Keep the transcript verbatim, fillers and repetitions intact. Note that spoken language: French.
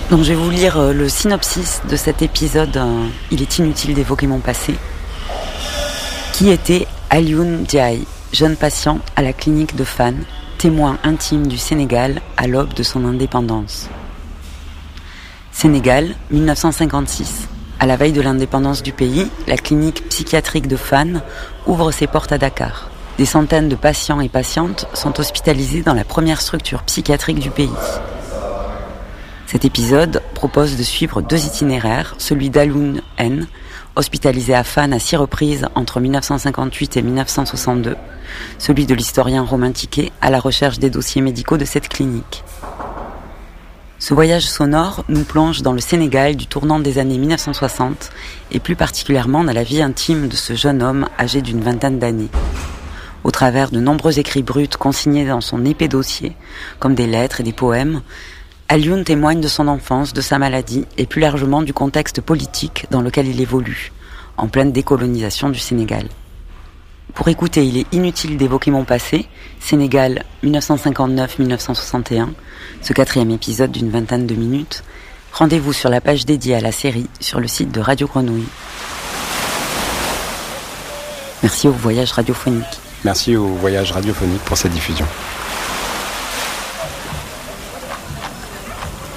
Donc je vais vous lire le synopsis de cet épisode. Euh, il est inutile d'évoquer mon passé. Qui était Alioune Ndiaye, jeune patient à la clinique de Fann, témoin intime du Sénégal à l'aube de son indépendance. Sénégal, dix-neuf cent cinquante-six. À la veille de l'indépendance du pays, la clinique psychiatrique de Fann ouvre ses portes à Dakar. Des centaines de patients et patientes sont hospitalisés dans la première structure psychiatrique du pays. Cet épisode propose de suivre deux itinéraires, celui d'Alioune N, hospitalisé à Fann à six reprises entre dix-neuf cent cinquante-huit et dix-neuf cent soixante-deux, celui de l'historien Romain Tiquet à la recherche des dossiers médicaux de cette clinique. Ce voyage sonore nous plonge dans le Sénégal du tournant des années dix-neuf cent soixante et plus particulièrement dans la vie intime de ce jeune homme âgé d'une vingtaine d'années. Au travers de nombreux écrits bruts consignés dans son épais dossier, comme des lettres et des poèmes, Alioune témoigne de son enfance, de sa maladie et plus largement du contexte politique dans lequel il évolue, en pleine décolonisation du Sénégal. Pour écouter Il est inutile d'évoquer mon passé, Sénégal dix-neuf cent cinquante-neuf à dix-neuf cent soixante et un, ce quatrième épisode d'une vingtaine de minutes, rendez-vous sur la page dédiée à la série sur le site de Radio Grenouille. Merci au Voyage radiophonique. Merci au Voyage radiophonique pour cette diffusion.